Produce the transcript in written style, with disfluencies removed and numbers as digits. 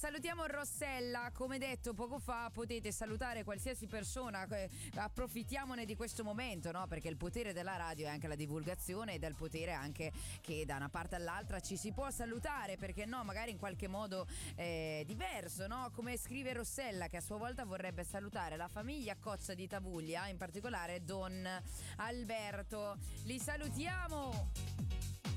salutiamo Rossella. Come detto poco fa, potete salutare qualsiasi persona, approfittiamone di questo momento, no? Perché il potere della radio è anche la divulgazione, ed è il potere anche che da una parte all'altra ci si può salutare, perché no, magari in qualche modo diverso, no? Come scrive Rossella, che a sua volta vorrebbe salutare la famiglia Cozza di Tavuglia, in particolare Don Alberto. Li salutiamo!